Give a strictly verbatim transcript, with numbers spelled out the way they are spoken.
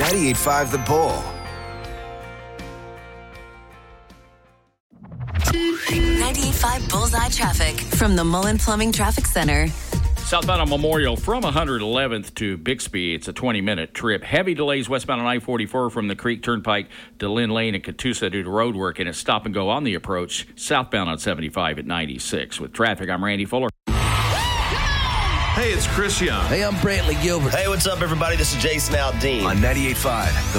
ninety-eight point five The Bull. ninety-eight point five Bullseye Traffic from the Mullen Plumbing Traffic Center. Southbound on Memorial from one hundred eleventh to Bixby. It's a twenty-minute trip. Heavy delays westbound on I forty-four from the Creek Turnpike to Lynn Lane and Catoosa due to road work, and it's stop and go on the approach southbound on seventy-five at ninety-six. With traffic, I'm Randy Fuller. Hey, it's Chris Young. Hey, I'm Brantley Gilbert. Hey, what's up, everybody? This is Jason Aldean. On ninety-eight point five The